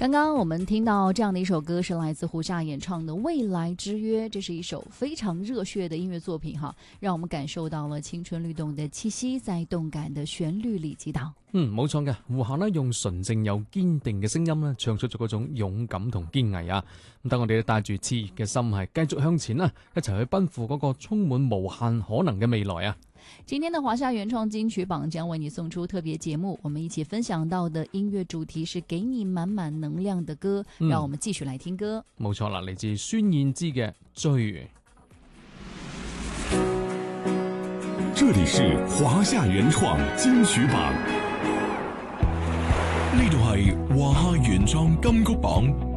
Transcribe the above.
刚刚我们听到这样的一首歌，是来自胡夏演唱的《未来之约》，这是一首非常热血的音樂作品哈，讓我們感受到了青春律動的氣息，在動感的旋律裏激盪。 冇錯嘅，胡夏呢用純正又堅定嘅聲音呢，唱出咗嗰種勇敢同堅毅啊！咁等我哋帶住熾熱嘅心係繼續向前啦，一齊去奔赴嗰個充滿無限可能嘅未來啊！ 今天的華夏原創金曲榜將為你送出特別節目，我們一起分享到的音樂主題是給你滿滿能量的歌，讓我們繼續來聽歌。 冇錯啦，嚟自孫燕姿嘅《追》。 這裡是華夏原創金曲榜，呢度係華夏原創金曲榜。